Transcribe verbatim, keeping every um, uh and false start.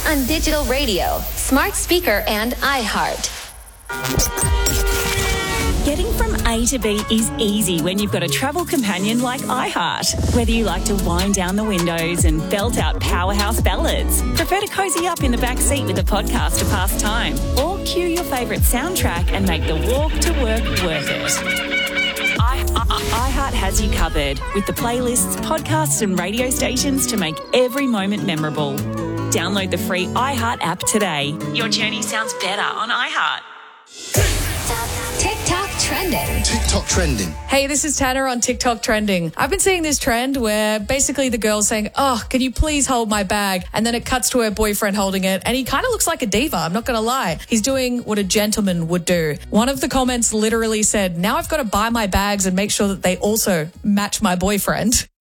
on digital radio, smart speaker, and iHeart. Getting from A to B is easy when you've got a travel companion like iHeart. Whether you like to wind down the windows and belt out powerhouse ballads, prefer to cozy up in the back seat with a podcast to pass time, or cue your favourite soundtrack and make the walk to work worth it. I, I, iHeart has you covered with the playlists, podcasts and radio stations to make every moment memorable. Download the free iHeart app today. Your journey sounds better on iHeart. TikTok trending. TikTok trending. Hey, this is Tanner on TikTok trending. I've been seeing this trend where basically the girl's saying, oh, can you please hold my bag? And then it cuts to her boyfriend holding it. And he kind of looks like a diva. I'm not going to lie. He's doing what a gentleman would do. One of the comments literally said, now I've got to buy my bags and make sure that they also match my boyfriend.